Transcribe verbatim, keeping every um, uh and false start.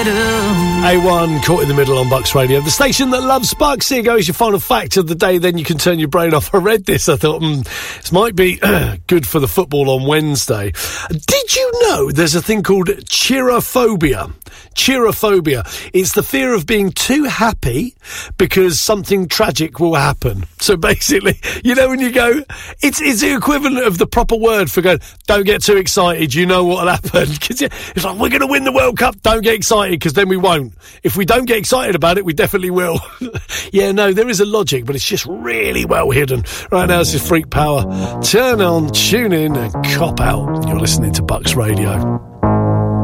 A one, caught in the middle on Bucks Radio, the station that loves Bucks. Here goes your final fact of the day, then you can turn your brain off. I read this, I thought, hmm, this might be good for the football on Wednesday. Did you know there's a thing called cheerophobia? Cheerophobia. It's the fear of being too happy because something tragic will happen. So basically, you know, when you go, it's, it's the equivalent of the proper word for going, don't get too excited, you know what will happen. Cause it's like, we're going to win the World Cup, don't get excited, because then we won't. If we don't get excited about it, we definitely will. Yeah, no, there is a logic, but it's just really well hidden. Right now, this is Freak Power. Turn on, tune in, and cop out. You're listening to Bucks Radio.